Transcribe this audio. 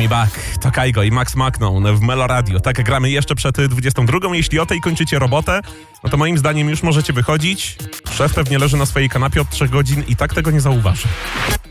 Me Back, to Kaigo i Max Macnon w Melo Radio. Tak, gramy jeszcze przed 22. Jeśli o tej kończycie robotę, no to moim zdaniem już możecie wychodzić. Szef pewnie leży na swojej kanapie od 3 godzin i tak tego nie zauważy.